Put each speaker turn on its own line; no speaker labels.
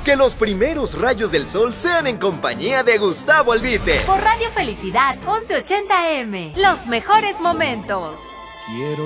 Que los primeros rayos del sol sean en compañía de Gustavo Albite.
Por Radio Felicidad 1180 AM. Los mejores momentos.
Quiero